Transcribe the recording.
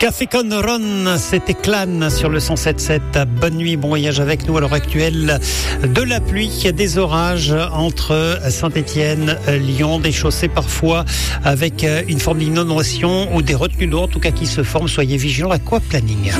Café Con Ron, c'était Clan sur le 107.7. Bonne nuit, bon voyage avec nous à l'heure actuelle. De la pluie, des orages entre Saint-Étienne, Lyon, des chaussées parfois avec une forme d'inondation ou des retenues d'eau en tout cas qui se forment. Soyez vigilants. Aquaplanning.